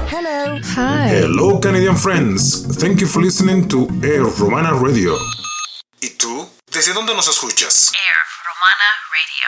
Hello. Hi. Hello, Canadian friends. Thank you for listening to Air Romana Radio. ¿Y tú? ¿Desde dónde nos escuchas? Air Romana Radio.